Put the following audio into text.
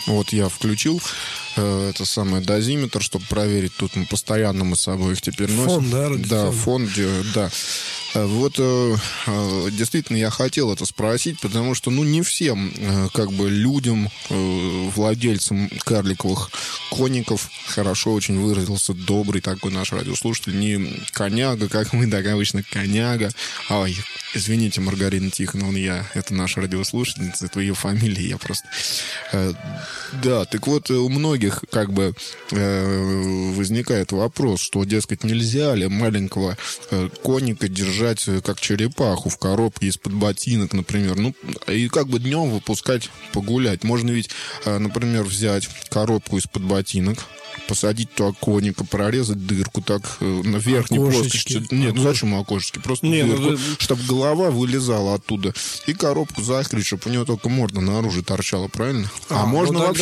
Вот я включил это самое дозиметр, чтобы проверить. Тут мы постоянно с собой их теперь носим. Фон, да, Да, фон, да. Вот действительно я хотел это спросить, потому что, не всем как бы людям, владельцам карликовых коников, хорошо очень выразился добрый такой наш радиослушатель, не коняга, как мы так обычно, коняга. Ой, извините, Маргарина Тихоновна, это наша радиослушательница, это ее фамилия, я просто... Да, так вот, у многих как бы возникает вопрос, что, дескать, нельзя ли маленького коника держать как черепаху в коробке из-под ботинок, например. И как бы днем выпускать погулять. Можно ведь, например, взять коробку из-под ботинок, посадить туда коника, прорезать дырку так на верхней плоскости. Нет, зачем окошечки? Просто дырку, чтобы голова вылезала оттуда. И коробку закрыть, чтобы у него только морда наружу торчала, правильно? А можно вообще